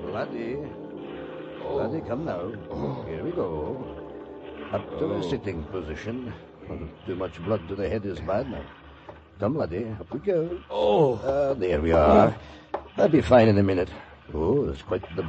Laddie. Laddie, come now. Here we go. Up to the sitting position. Too much blood to the head is bad now. Come, laddie, up we go. There we are. I'll be fine in a minute. Oh, there's quite the